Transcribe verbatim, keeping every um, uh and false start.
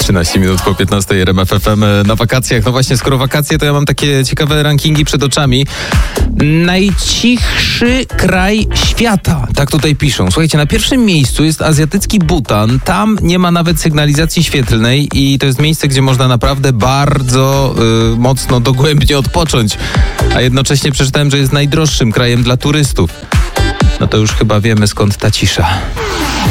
trzynaście minut po piętnastej R M F F M na wakacjach. No właśnie, skoro wakacje, to ja mam takie ciekawe rankingi przed oczami. Najcichszy kraj świata. Tak tutaj piszą. Słuchajcie, na pierwszym miejscu jest azjatycki Butan. Tam nie ma nawet sygnalizacji świetlnej i to jest miejsce, gdzie można naprawdę bardzo y, mocno, dogłębnie odpocząć. A jednocześnie przeczytałem, że jest najdroższym krajem dla turystów. No to już chyba wiemy, skąd ta cisza.